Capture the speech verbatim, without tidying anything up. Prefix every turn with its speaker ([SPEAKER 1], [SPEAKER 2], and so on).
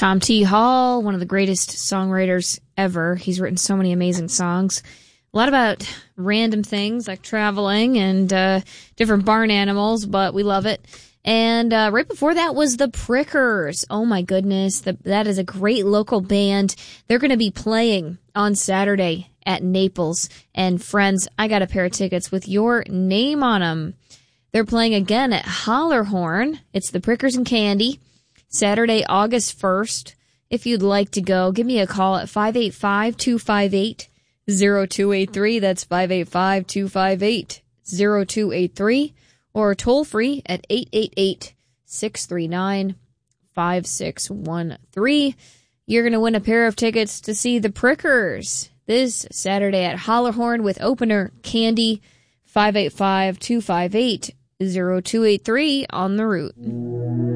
[SPEAKER 1] Tom T. Hall, one of the greatest songwriters ever. He's written so many amazing songs. A lot about random things like traveling and uh, different barn animals, but we love it. And uh, right before that was the Prickers. Oh my goodness, the, that is a great local band. They're going to be playing on Saturday at Naples. And friends, I got a pair of tickets with your name on them. They're playing again at Hollerhorn. It's the Prickers and Candy, Saturday, August first. If you'd like to go, give me a call at five eight five, two five eight, zero two eight three. That's five eight five, two five eight, zero two eight three. Or toll free at eight eight eight, six three nine, five six one three. You're going to win a pair of tickets to see the Prickers this Saturday at Hollerhorn with opener Candy. five eight five, two five eight, zero two eight three on the route.